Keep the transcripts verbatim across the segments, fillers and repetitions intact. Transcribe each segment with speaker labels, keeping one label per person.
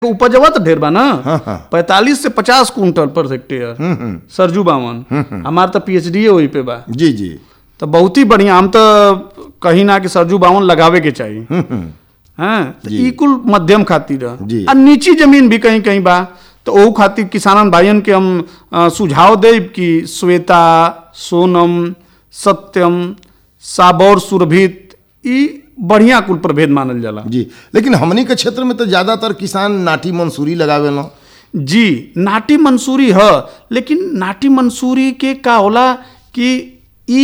Speaker 1: उपजवा तो ढेर बा ना।
Speaker 2: हाँ, हाँ।
Speaker 1: पैंतालीस से पचास कुंटल पर हेक्टेयर सरजू बावन। हमार तो पीएचडी वही पे बा।
Speaker 2: जी जी।
Speaker 1: तो बहुत ही बढ़िया। हम तो कहीं ना कि सरजू बावन लगावे के चाहिए। हाँ, तो
Speaker 2: जी।
Speaker 1: ई कुल मध्यम खातिर
Speaker 2: जी।
Speaker 1: और नीची जमीन भी कहीं कहीं बा, तो ओहू खातिर किसानन भाइयन के हम अ, सुझाव देब कि श्वेता, सोनम, सत्यम, साबौर, सुरभित ई बढ़िया कुल प्रभेद मानल जाला।
Speaker 2: जी, लेकिन हमनी के क्षेत्र में तो ज्यादातर किसान नाटी मंसूरी लगावेला।
Speaker 1: जी, नाटी मंसूरी है, लेकिन नाटी मंसूरी के का होला कि ई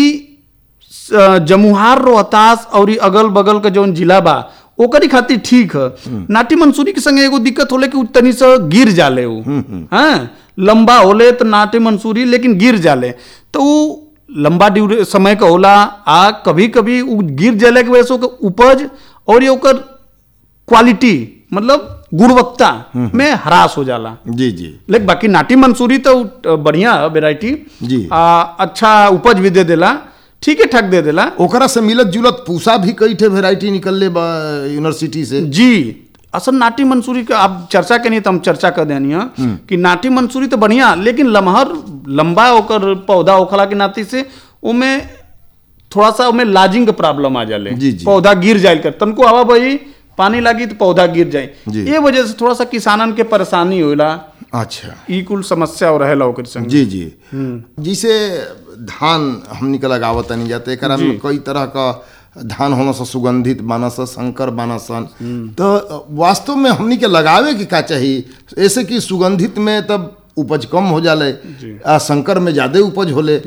Speaker 1: अ, जमुहार, रोहतास और ई अगल बगल के जौन जिला बा ओकरी खातिर ठीक है। नाटी मंसूरी के संगे एगो दिक्कत होले कि उ तनी से गिर जाले उ। हाँ, लंबा होले तो नाटी मंसूरी, लेकिन गिर जाले तो उ लंबा ड्यूरे समय का होला। आ कभी कभी उ गिर जाले के वजह से ओकर उपज और ये ओकर क्वालिटी मतलब गुणवत्ता में ह्रास हो जाला।
Speaker 2: जी जी।
Speaker 1: लेकिन बाकी नाटी मंसूरी तो बढ़िया है वेराइटी।
Speaker 2: जी।
Speaker 1: आ, अच्छा उपज भी दे देला, ठीक है ठाक दे देला।
Speaker 2: ओकरा से मिलत जुलत पूसा भी कई ठे वेराइटी निकलले बा यूनिवर्सिटी से।
Speaker 1: जी, असल नाटी मंसूरी का आप चर्चा के नहीं तो हम चर्चा कर देनी है कि नाटी मंसूरी तो बढ़िया, लेकिन लमहर लंबा ओकर पौधा होखला के नाते से उमे थोड़ा सा उमे लाजिंग के प्रॉब्लम आ जाले।
Speaker 2: जी, जी।
Speaker 1: पौधा गिर जाए कर तनको हवा बही पानी लगी तो पौधा गिर जाए।
Speaker 2: जी।
Speaker 1: ये वजह से थोड़ा सा किसानन के परेशानी होला।
Speaker 2: अच्छा।
Speaker 1: ई कुल समस्या हो रहेला ओकर संग।
Speaker 2: जी जी। जिसे धान हमनी के लगावत नहीं जाते, एकरा में कई तरह का धान होना सा, सुगंधित मानस, संकर मानसन। तो वास्तव में हमनी के लगावे के का चाहिए? ऐसे कि सुगंधित में तब उपज कम हो जाले, आ संकर में ज्यादा उपज होले।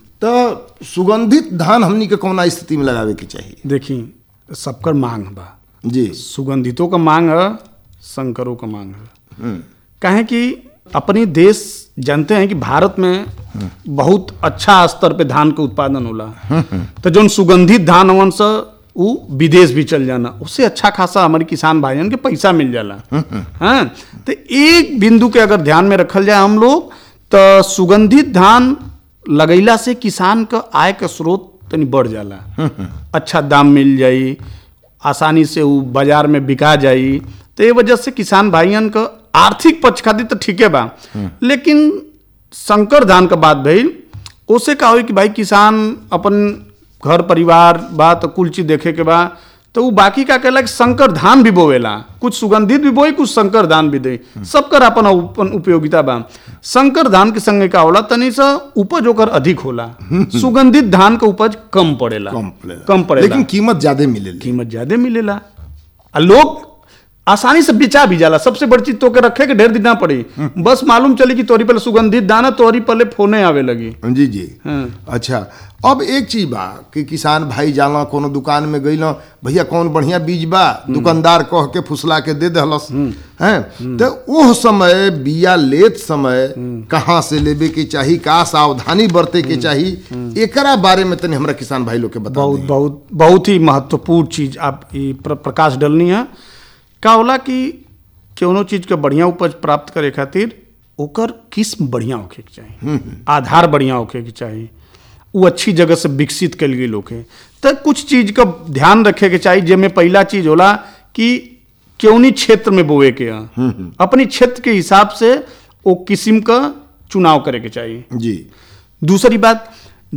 Speaker 2: तो सुगंधित धान हमनी के कौन स्थिति में लगावे के चाहिए?
Speaker 1: देखी, सबकर मांग बा।
Speaker 2: जी।
Speaker 1: सुगंधितों का मांग है, संकरों का मांग है। काहे कि अपनी देश जानते हैं कि भारत में बहुत अच्छा स्तर पे धान के उत्पादन होला। तो जो सुगंधित धान हवन से वो विदेश भी चल जाना, उससे अच्छा खासा हमारे किसान भाइयों के पैसा मिल जाला। हाँ, तो एक बिंदु के अगर ध्यान में रखल जाए हम लोग, तो सुगंधित धान लगैला से किसान का आय का स्रोत तनी बढ़ जाला। अच्छा दाम मिल जाई, आसानी से वो बाजार में बिका जाई। तो ये वजह से किसान भाइयन का आर्थिक पक्ष खातिर तो ठीक है बा, लेकिन संकर धान का बात भइल, उससे का हो कि भाई किसान अपन घर परिवार बा तो कुल चीज देखे के बा, तो वो बाकी का कहला कि संकर धान भी बोवेला, कुछ सुगंधित भी बोई, कुछ संकर धान भी दे, सबकर अपन अपन उपयोगिता बा। संकर धान के संगे का होला तनी सा उपज ओकर अधिक होला, सुगंधित धान का उपज कम पड़ेला।
Speaker 2: कम पड़ेला,
Speaker 1: कम पड़ेला,
Speaker 2: लेकिन कीमत ज्यादा मिलेली।
Speaker 1: कीमत ज्यादा मिलेला आ लोग आसानी से बेचा भी जाला। सबसे बड़ी चीज तो के रखे के ढेर दिन ना पड़ी, बस मालूम चली कि तोरी पहले सुगंधित दाना, तोरी पहले फोने आवे लगी।
Speaker 2: जी जी।
Speaker 1: हाँ।
Speaker 2: अच्छा, अब एक चीज बा कि किसान भाई जाला कोनो दुकान में गइल, भैया कौन बढ़िया बीज बा, दुकानदार कह के फुसला के दे दहलस हैं। तो ओह समय बिया लेत समय कहाँ से लेबे के चाही, का सावधानी बरते के चाही, एकरा बारे में तनी हमरा किसान भाई लोग के बता
Speaker 1: बहुत
Speaker 2: दें।
Speaker 1: बहुत बहुत ही महत्वपूर्ण चीज आप ई प्र, प्रकाश डलनी है। का होला कि कोनो चीज के बढ़िया उपज प्राप्त करे खातिर ओकर किस्म बढ़िया होखे के चाहिए, आधार बढ़िया होखे के चाहिए, वो अच्छी जगह से विकसित कल गई होखे। तो कुछ चीज का ध्यान रखे के चाहिए, जेमे पहला चीज होला कि केवनी क्षेत्र में बोए के है, अपनी क्षेत्र के हिसाब से वो किस्म का चुनाव करे के चाहिए।
Speaker 2: जी।
Speaker 1: दूसरी बात,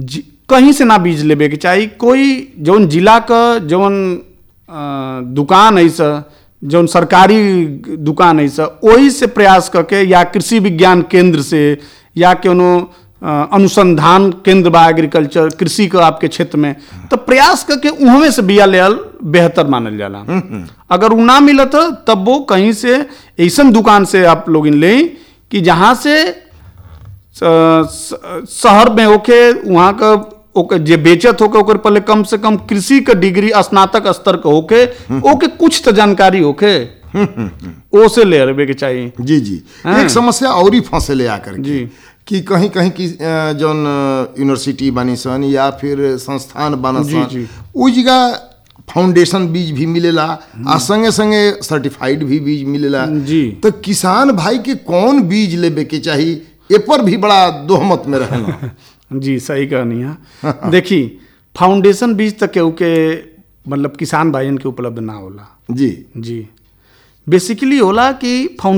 Speaker 1: कहीं से ना बीज लेबे के चाहिए। कोई जौन जिला का जौन दुकान है सा, जौन सरकारी दुकान है सा, वही से प्रयास करके, या कृषि विज्ञान केंद्र से, या कोनो अनुसंधान केंद्र बा एग्रीकल्चर कृषि का आपके क्षेत्र में, तो प्रयास करके उहमे से बिया ले बेहतर मानल जाला। अगर वो ना मिलत तब वो कहीं से ऐसा दुकान से आप लोग ले कि जहाँ से शहर में होके वहाँ का ओके जे बेचत होके ओकर पहले कम से कम कृषि का डिग्री स्नातक स्तर का होके, ओके कुछ तो जानकारी होके, ओ से ले रहे के चाहिए।
Speaker 2: जी जी। एक समस्या और ही फंसे ले आकर जी, कि कहीं कहीं की जौन यूनिवर्सिटी बनी सन या फिर संस्थान बना सन, उस जगह फाउंडेशन बीज भी मिलेला, आ संगे संगे सर्टिफाइड भी बीज मिलेला
Speaker 1: जी।
Speaker 2: तो किसान भाई के कौन बीज लेबे के चाहिए, ए पर भी बड़ा दोहमत में रहना।
Speaker 1: जी, सही कहनी है। देखी, फाउंडेशन बीज तक केहू के मतलब किसान भाइयन के उपलब्ध ना होला।
Speaker 2: जी
Speaker 1: जी। बेसिकली होला कि